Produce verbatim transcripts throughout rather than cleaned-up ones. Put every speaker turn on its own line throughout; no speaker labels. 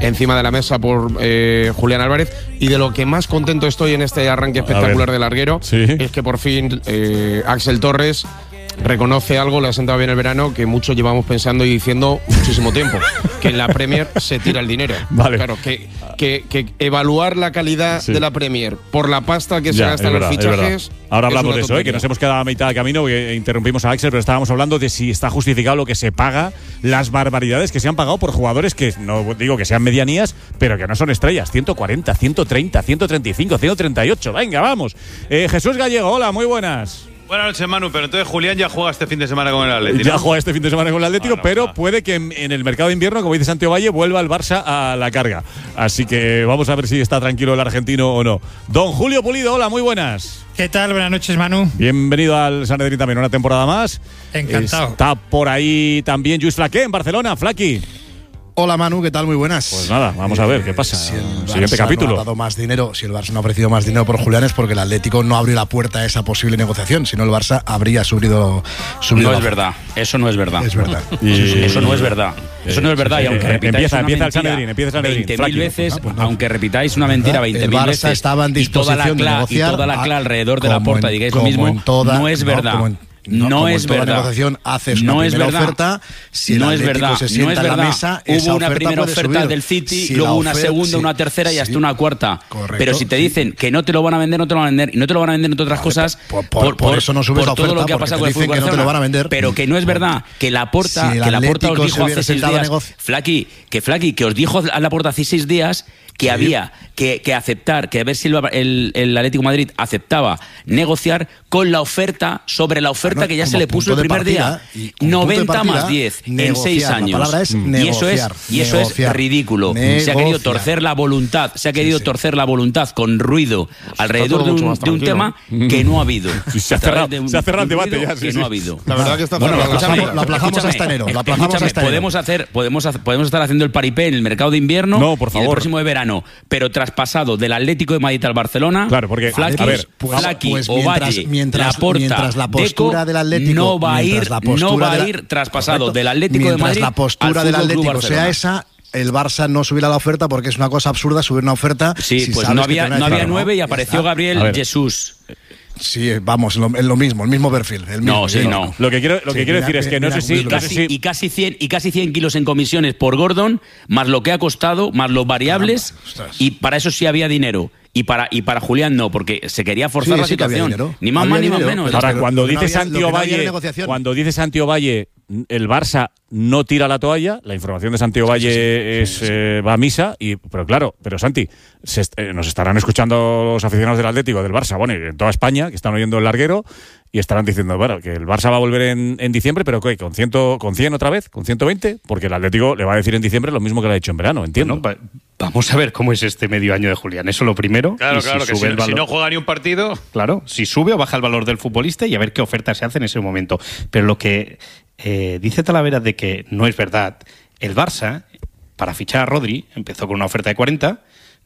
encima de la mesa por eh, Julián Álvarez. Y de lo que más contento estoy en este arranque espectacular del larguero, sí, es que por fin eh, Axel Torres reconoce algo, le ha sentado bien el verano, que muchos llevamos pensando y diciendo muchísimo tiempo, que en la Premier se tira el dinero. Vale. Claro, que, que, que evaluar la calidad sí. de la Premier por la pasta que se ya, gasta en los fichajes.
Ahora hablamos de eso, ¿eh? Que nos hemos quedado a mitad de camino, porque interrumpimos a Axel, pero estábamos hablando de si está justificado lo que se paga, las barbaridades que se han pagado por jugadores que, no digo que sean medianías, pero que no son estrellas. ciento cuarenta, ciento treinta, ciento treinta y cinco, ciento treinta y ocho. Venga, vamos. Eh, Jesús Gallego, hola, muy buenas.
Buenas noches, Manu, pero entonces Julián ya juega este fin de semana con el Atlético, ¿no?
Ya juega este fin de semana con el Atlético, bueno, pero bueno. puede que en, en el mercado de invierno, como dice Santiago Valle, vuelva el Barça a la carga. Así que vamos a ver si está tranquilo el argentino o no. Don Julio Pulido, hola, muy buenas.
¿Qué tal? Buenas noches, Manu.
Bienvenido al Sanedrín también, una temporada más.
Encantado.
Está por ahí también Lluís Flaqué en Barcelona. Flaqui.
Hola Manu, ¿qué tal? Muy buenas.
Pues nada, vamos a ver qué pasa.
Si el
Siguiente
Barça
capítulo.
No ha dado más dinero, si el Barça no ha ofrecido más dinero por Julián es porque el Atlético no abrió la puerta a esa posible negociación, si no el Barça habría subido. subido
no es verdad, eso no es verdad.
Es verdad.
Y eso no es verdad. Eso no es verdad. Y aunque repitáis
empieza,
una
empieza
mentira
el Sanedrín, empieza el Sanedrín.
veinte mil veces, ah, pues no. aunque repitáis una mentira veinte mil veces,
estaba en disposición
y toda la cla,
de negociar,
y toda la cla alrededor de la puerta digáis lo
como
mismo,
toda,
no es verdad.
No, como No,
no es
en toda
verdad.
negociación haces una
no
primera
es verdad.
oferta. Si el
no es
Atlético
verdad.
se sienta
no es
a la
verdad.
mesa,
hubo
esa
una
oferta
primera
puede
oferta
subir.
del City,
Si
luego
oferta,
una segunda,
sí,
una tercera y
sí,
hasta una cuarta.
Correcto.
Pero si te dicen que no te lo van a vender, no te lo van a vender y no te lo van a vender entre otras
vale,
cosas,
por, por, por, por eso no subes
por
la oferta,
todo lo que ha pasado con el
dicen
fútbol
que no te lo van a vender.
Pero que no es verdad que la Porta,
si
que la Porta os dijo hace seis días,
negocio...
Flaqui, que Flaqui, que os dijo a la Porta hace seis días que sí. había que, que aceptar, que a ver si el, el, el Atlético de Madrid aceptaba negociar con la oferta, sobre la oferta
bueno,
que ya se le puso el primer
partida,
día. noventa
partida,
más diez
negociar,
en seis años.
La palabra es
y
negociar,
eso es, y eso
negociar,
es ridículo.
negociar.
Se ha querido torcer la voluntad, se ha querido sí, sí. torcer la voluntad con ruido pues alrededor de un, de un tema que no ha habido.
Sí, se ha cerrado, un, se ha cerrado el debate ya.
Que
sí,
no
sí.
ha habido.
La verdad que está
bueno,
cerrado.
Lo aplazamos, lo aplazamos hasta enero. Lo aplazamos hasta enero.
Podemos hacer, podemos, podemos estar haciendo el paripé en el mercado de invierno
no, por favor.
y el próximo de verano, pero traspasado del Atlético de Madrid al Barcelona,
claro, porque
Flaqui,
a ver,
pues,
Flaqui
pues
Ovalle,
mientras,
Laporta,
mientras la postura
Deco,
del Atlético
no va a ir, no va a
la,
ir traspasado
correcto,
del Atlético de Madrid
la postura
al
del Atlético
Club
sea esa, el Barça no subirá la oferta porque es una cosa absurda subir una oferta.
Sí,
si
pues
sabes
no había, no había nueve y apareció Gabriel Jesús.
Sí, vamos, lo, lo mismo, el mismo perfil. El mismo,
no, sí,
sí,
no.
Lo que quiero, lo que sí, quiero mira, decir es que mira, no sé si,
y casi,
si...
y casi cien y casi cien kilos en comisiones por Gordon, más lo que ha costado, más los variables, Caramba, y para eso sí había dinero. Y para y para Julián no, porque se quería forzar
sí,
la
sí
situación. Ni más
había
más ni más
dinero,
menos.
Ahora,
pero,
cuando
pero
dice
no había,
Santiago Valle, cuando dice Santiago Valle, el Barça no tira la toalla, la información de Santiago Valle sí, sí, sí, es sí, sí. Eh, va a misa, y pero claro, pero Santi, se, eh, nos estarán escuchando los aficionados del Atlético, del Barça, bueno, y en toda España, que están oyendo el larguero, y estarán diciendo, bueno, que el Barça va a volver en, en diciembre, pero ¿qué? ¿Con, ciento, ¿Con cien otra vez? ¿Con ciento veinte? Porque el Atlético le va a decir en diciembre lo mismo que le ha dicho en verano, entiendo.
Bueno, vamos a ver cómo es este medio año de Julián. Eso lo primero.
Claro,
si
claro, que si,
valor,
si no juega ni un partido...
Claro, si sube o baja el valor del futbolista y a ver qué oferta se hace en ese momento. Pero lo que eh, dice Talavera de que no es verdad, el Barça, para fichar a Rodri, empezó con una oferta de cuarenta,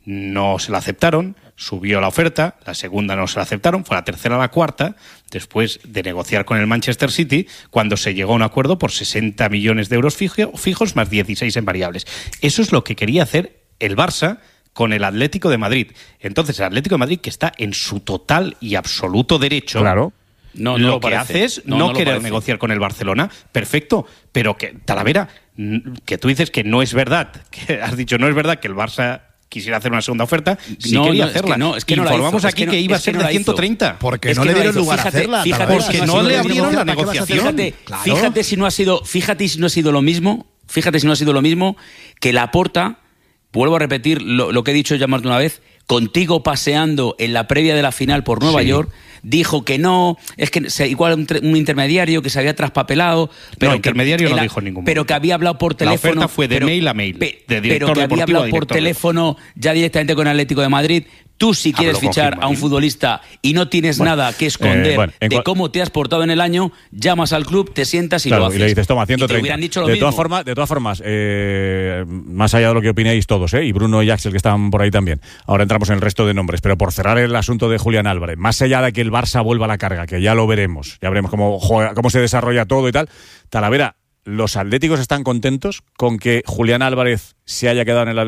no se la aceptaron, subió la oferta, la segunda no se la aceptaron, fue la tercera a la cuarta, después de negociar con el Manchester City, cuando se llegó a un acuerdo por sesenta millones de euros fijo, fijos más dieciséis en variables. Eso es lo que quería hacer el Barça con el Atlético de Madrid. Entonces, el Atlético de Madrid, que está en su total y absoluto derecho...
Claro.
No, no
lo,
lo
que
parece.
hace es no,
no, no
querer negociar con el Barcelona, perfecto, pero que, Talavera, que tú dices que no es verdad, que has dicho no es verdad que el Barça quisiera hacer una segunda oferta, sí
no,
quería
no,
hacerla.
Es que no, es que no
Informamos
la hizo,
aquí
es que,
que
no,
iba a
es
ser
que no
de ciento treinta.
Porque
es
no
que
le
no
dieron
hizo.
lugar
Fíjate,
a hacerla.
Fíjate,
porque
si
no,
no
le
sido,
abrieron la negociación.
Fíjate,
claro.
fíjate si no ha sido, fíjate si no ha sido lo mismo, fíjate si no ha sido lo mismo que Laporta, vuelvo a repetir lo, lo que he dicho ya más de una vez, contigo paseando en la previa de la final por Nueva sí. York, dijo que no, es que se, igual un, un intermediario que se había traspapelado, pero
no,
que
intermediario
era,
no dijo ningún
pero que había hablado por teléfono.
La oferta fue de
pero,
mail a mail,
pe,
de
pero que había hablado por teléfono ya directamente con el Atlético de Madrid. Tú si quieres Hablo fichar a un futbolista y no tienes bueno, nada que esconder eh, bueno, de cómo te has portado en el año, llamas al club, te sientas y
claro,
lo haces.
Y le dices, toma, ciento treinta.
Y te hubieran dicho lo
de,
mismo.
Todas formas, de todas formas, eh, más allá de lo que opinéis todos, eh, y Bruno y Axel que están por ahí también, ahora entramos en el resto de nombres, pero por cerrar el asunto de Julián Álvarez, más allá de que el Barça vuelva a la carga, que ya lo veremos, ya veremos cómo, juega, cómo se desarrolla todo y tal, Talavera, ¿los atléticos están contentos con que Julián Álvarez se haya quedado en el Atlético